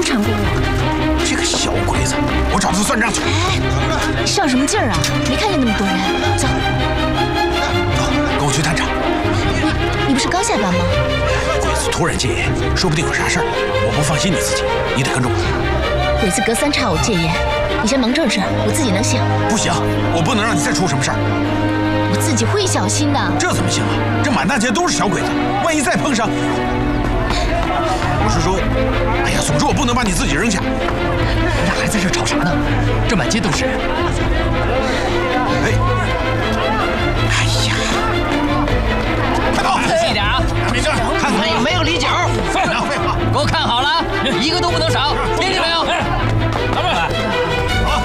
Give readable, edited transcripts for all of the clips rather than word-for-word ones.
缠过我。 这个小鬼子，我找他算账去。 哎，上什么劲儿啊？没看见那么多人，走。 走，跟我去探长。 你不是刚下班吗？ 鬼子突然戒严，说不定有啥事儿，我不放心你自己，你得跟着我。 鬼子隔3差5戒严，你先忙这事，我自己能行。 不行，我不能让你再出什么事儿。 我自己会小心的。 这怎么行啊？这满大街都是小鬼子，万一再碰上……我是说，哎呀，总之我不能把你自己扔下。 你俩还在这吵啥呢？这满街都是人。 哎呀，快跑！ 仔细点啊！ 看看有没有李九。废话， 给我看好了，一个都不能少，听见没有？咱们来。 好。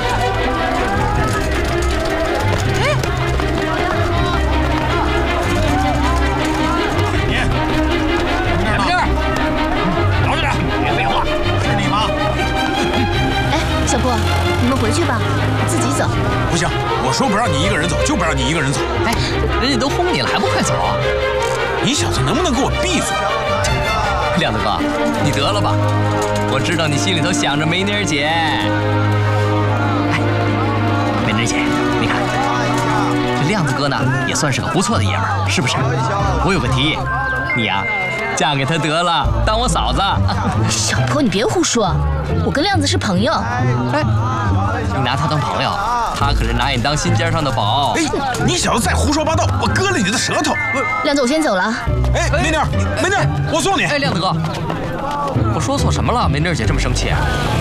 你在这儿， 饶着点，别废话。是你吗？ 哎，小波，你们回去吧，我自己走。 不行，我说不让你一个人走，就不让你一个人走。 哎，人家都轰你了，还不快走？ 你小子能不能给我闭嘴？ 亮子哥，你得了吧，我知道你心里头想着梅妮儿姐。哎，梅妮儿姐，你看，这亮子哥呢也算是个不错的爷们儿，是不是？我有个提议，你呀，嫁给他得了，当我嫂子。 小波，你别胡说，我跟亮子是朋友。 哎，你拿他当朋友，他可是拿你当心尖上的宝。 哎，你小子再胡说八道，我割了你的舌头！ 亮子，我先走了。 哎，梅妮儿，梅妮儿，我送你。 哎，亮子哥，我说错什么了？梅妮儿姐这么生气啊？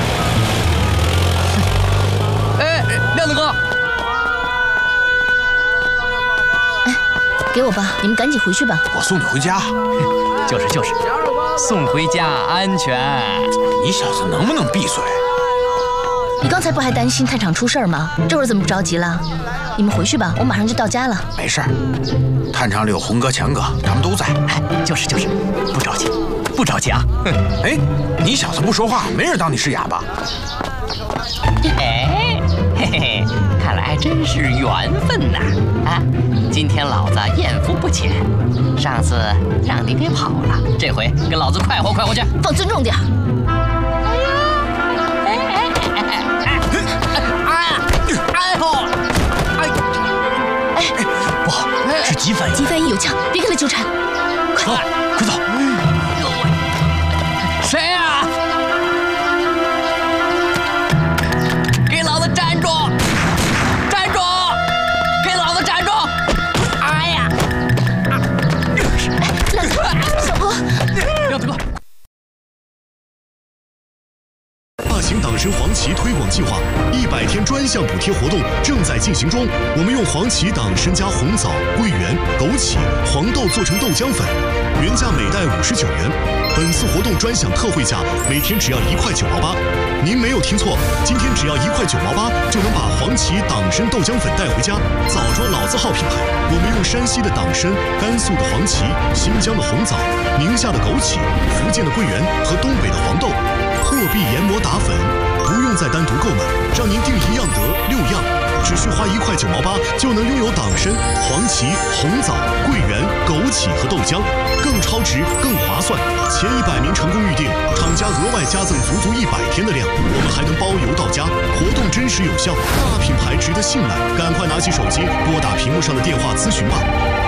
哎，亮子哥， 哎，给我吧，你们赶紧回去吧。 我送你回家。 就是，送回家安全。 你小子能不能闭嘴？ 你刚才不还担心探长出事儿吗？这会儿怎么不着急了？你们回去吧，我马上就到家了。 没事儿，探长里有红哥、强哥，他们都在。 哎，就是，不着急啊。 哎，你小子不说话，没人当你是哑巴。 哎，嘿嘿，看来还真是缘分呐！啊，今天老子艳福不浅，上次让你给跑了，这回跟老子快活去。 放尊重点。 不好，是急翻译。 急翻译有枪，别跟他纠缠。 快走！谁呀？给老子站住！站住！给老子站住！哎呀！ 亮子，小波， 亮子哥。 大型党参黄芪推广计划100天专项补贴活动正在进行中。我们用黄芪党参加红枣、桂圆、枸杞、黄豆做成豆浆粉，原价每袋59元。本次活动专享特惠价，每天只要1块9毛8。您没有听错，今天只要1块9毛8就能把黄芪党参豆浆粉带回家。枣庄老字号品牌，我们用山西的党参、甘肃的黄芪、新疆的红枣、宁夏的枸杞、福建的桂圆和东北的黄豆。货币研磨打粉，不用再单独购买，让您订1样得6样，只需花1块9毛8就能拥有党参、黄芪、红枣、桂圆、枸杞和豆浆，更超值、更划算。前100名成功预订，厂家额外加赠足100天的量，我们还能包邮到家。活动真实有效，大品牌值得信赖，赶快拿起手机拨打屏幕上的电话咨询吧。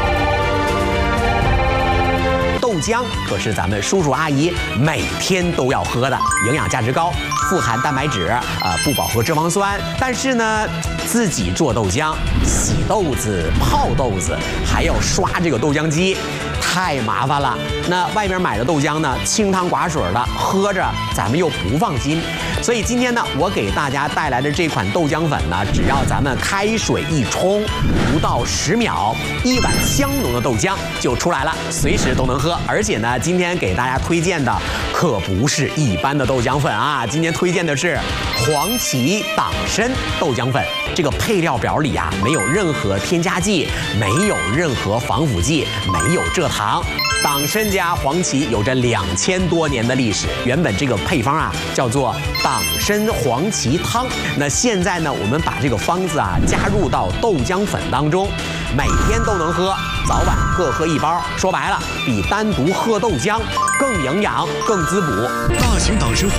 豆浆可是咱们叔叔阿姨每天都要喝的，营养价值高，富含蛋白质，不饱和脂肪酸。但是呢，自己做豆浆，洗豆子、泡豆子，还要刷这个豆浆机，太麻烦了。那外边买的豆浆呢，清汤寡水的，喝着咱们又不放心。所以今天呢，我给大家带来的这款豆浆粉呢，只要咱们开水一冲，不到10秒，1碗香浓的豆浆就出来了，随时都能喝。而且呢，今天给大家推荐的可不是一般的豆浆粉啊，今天推荐的是黄芪党参豆浆粉。这个配料表里啊，没有任何添加剂，没有任何防腐剂，没有蔗糖。党参加黄芪有着2000多年的历史，原本这个配方啊叫做党参黄芪汤。那现在呢，我们把这个方子啊加入到豆浆粉当中，每天都能喝，早晚各喝1包。说白了，比单独喝豆浆更营养、更滋补。 大型党参黄